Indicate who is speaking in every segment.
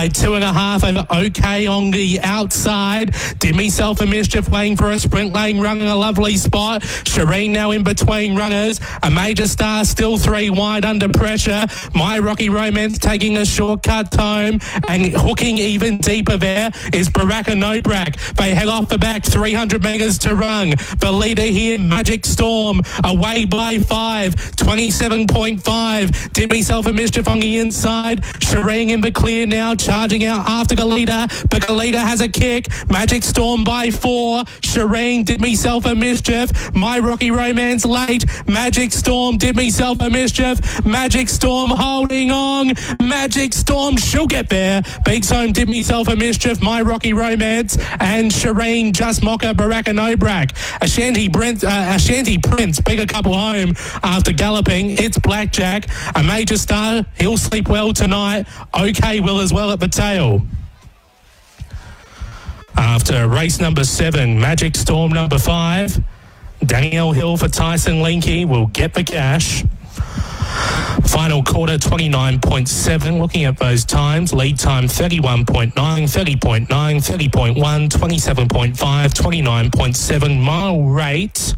Speaker 1: by 2.5 over OK on the outside. Did Myself a Mischief waiting for a sprint lane, running a lovely spot. Shireen now in between runners. A Major Star still 3 wide under pressure. My Rocky Romance taking a shortcut home, and hooking even deeper there is Baraka Nobrak. They head off the back, 300 metres to run. The leader here, Magic Storm, away by 5, 27.5. Did Myself a Mischief on the inside. Shireen in the clear now, charging out after Galita, but Galita has a kick. Magic Storm by 4. Shireen, Did Myself a Mischief. My Rocky Romance late. Magic Storm, Did Myself a Mischief. Magic Storm holding on. Magic Storm, she'll get there. Beats home Did Myself a Mischief, My Rocky Romance, and Shireen Just Mocha Baraka Nobrak. Ashanti Prince, bigger couple home after galloping. It's Blackjack. A Major Star, he'll sleep well tonight. OK will as well at the tail. After race number 7, Magic Storm number 5, Danielle Hill for Tyson Linky will get the cash. Final quarter 29.7. Looking at those times, lead time 31.9, 30.9, 30.1, 27.5, 29.7. Mile rate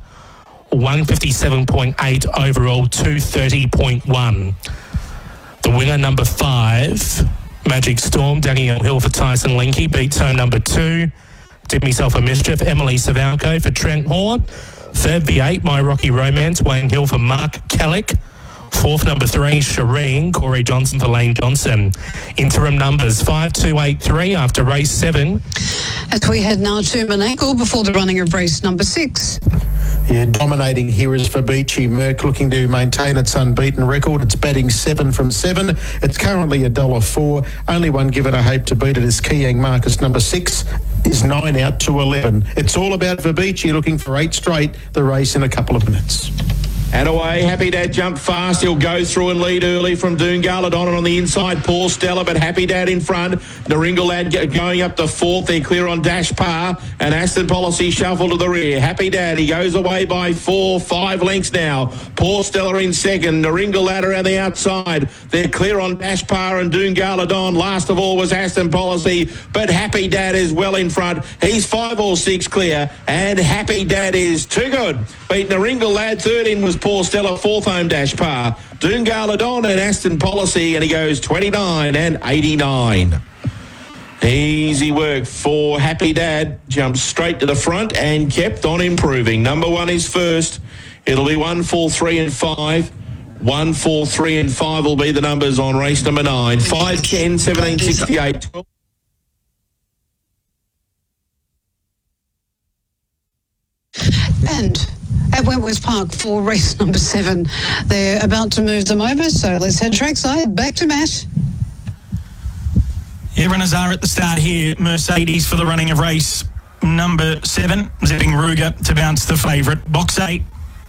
Speaker 1: 157.8 overall, 230.1. The winner number 5, Magic Storm, Danielle Hill for Tyson Linky, beats home number 2, Did Myself a Mischief, Emily Savalco for Trent Hoare. Third, the 8, My Rocky Romance, Wayne Hill for Mark Kellick. Fourth, number 3, Shireen, Corey Johnson for Lane Johnson. Interim numbers 5, 2, 8, 3 after race 7.
Speaker 2: As we head now to Monaco before the running of race number 6.
Speaker 3: Yeah, dominating here is Fabici Merck, looking to maintain its unbeaten record. It's batting 7 from 7. It's currently $1.04. Only one given a hope to beat it is Kiang Marcus. Number 6 is 9 out to 11. It's all about Fabici looking for 8 straight. The race in a couple of minutes.
Speaker 4: And away, Happy Dad jumped fast. He'll go through and lead early from Doongaladon, and on the inside, Paul Stella, but Happy Dad in front. Naringal Lad going up to 4th. They're clear on Dash Par, and Aston Policy shuffle to the rear. Happy Dad, he goes away by 4, 5 lengths now. Paul Stella in second. Naringal Lad around the outside. They're clear on Dash Par and Doongaladon. Last of all was Aston Policy, but Happy Dad is well in front. He's 5 or 6 clear, and Happy Dad is too good. Beat Naringal Lad. Third in was Paul Stella, 4th home Dash Par. Doongaladon and Aston Policy, and he goes 29 and 89. Easy work for Happy Dad. Jumped straight to the front and kept on improving. Number 1 is first. It'll be 1, 4, 3 and 5. 1, 4, 3 and 5 will be the numbers on race number 9. 5, 10, 17, 68.
Speaker 2: And at Wentworth Park for race number 7. They're about to move them over, so let's head trackside. Back to Matt.
Speaker 5: Yeah, runners are at the start here. Mercedes for the running of race number 7. Zipping Ruger to bounce the favourite. Box 8.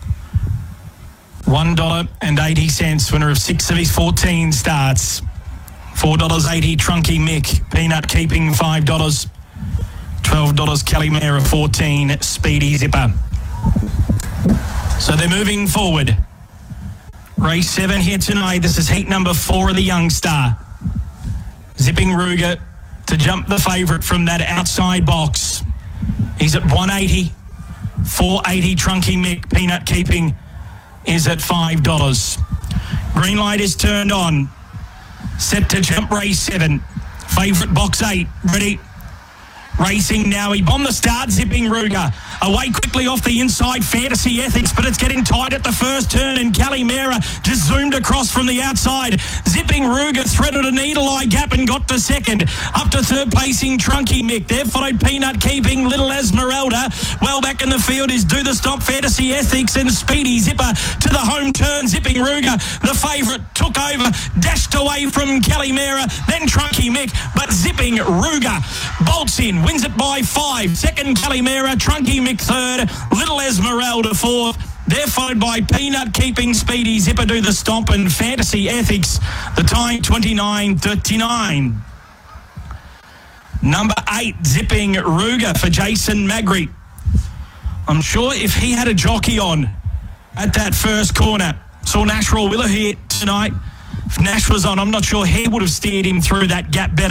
Speaker 5: $1.80. Winner of 6 of his 14 starts. $4.80 Trunky Mick. Peanut Keeping $5. $12 Kelly Mare 14. Speedy Zipper. So they're moving forward. Race 7 here tonight. This is heat number 4 of the Young Star. Zipping Ruger to jump the favourite from that outside box. He's at 180. 480 Trunky Mick. Peanut Keeping is at $5. Green light is turned on. Set to jump race 7. Favourite box 8. Ready. Racing now. He bombed the start. Zipping Ruger. Away quickly off the inside, Fantasy Ethics, but it's getting tight at the first turn, and Calimera just zoomed across from the outside. Zipping Ruger threaded a needle-eye gap and got to second. Up to third placing Trunky Mick. There followed Peanut Keeping, Little Esmeralda. Well back in the field is Do the Stop, Fantasy Ethics, and Speedy Zipper to the home turn. Zipping Ruger, the favourite, took over, dashed away from Calimera, then Trunky Mick, but Zipping Ruger bolts in, wins it by 5. Second Calimera, Trunky Mick third, Little Esmeralda fourth. They're followed by Peanut Keeping, Speedy Zipper Do the Stomp, and Fantasy Ethics. The time 29.39. Number 8, Zipping Ruger for Jason Magri. I'm sure if he had a jockey on at that first corner, saw Nash Rawiller here tonight. If Nash was on, I'm not sure he would have steered him through that gap better.